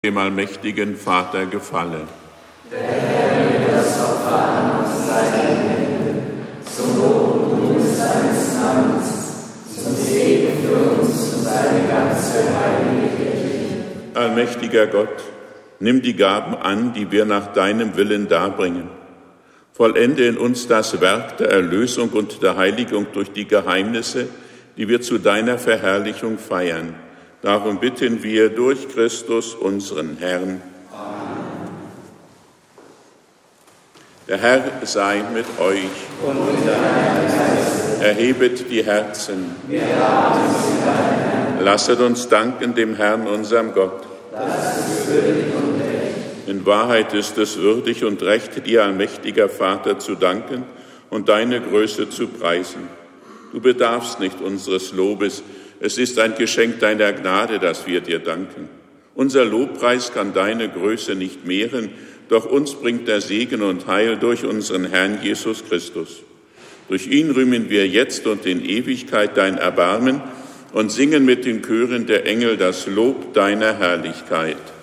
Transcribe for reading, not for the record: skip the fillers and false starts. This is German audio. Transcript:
dem allmächtigen Vater gefalle. Der Herr wird das Opfer an uns seine Hände, zum Lob und Ruhm seines Namens, zum Segen für uns und seine ganze heilige Kirche. Allmächtiger Gott, nimm die Gaben an, die wir nach deinem Willen darbringen. Vollende in uns das Werk der Erlösung und der Heiligung durch die Geheimnisse, die wir zu deiner Verherrlichung feiern. Darum bitten wir durch Christus, unseren Herrn. Amen. Der Herr sei mit euch. Und mit deinem Geist. Erhebet die Herzen. Wir haben sie dein Herrn. Lasset uns danken dem Herrn, unserem Gott. Das ist würdig und recht. In Wahrheit ist es würdig und recht, dir, allmächtiger Vater, zu danken und deine Größe zu preisen. Du bedarfst nicht unseres Lobes. Es ist ein Geschenk deiner Gnade, dass wir dir danken. Unser Lobpreis kann deine Größe nicht mehren, doch uns bringt der Segen und Heil durch unseren Herrn Jesus Christus. Durch ihn rühmen wir jetzt und in Ewigkeit dein Erbarmen und singen mit den Chören der Engel das Lob deiner Herrlichkeit.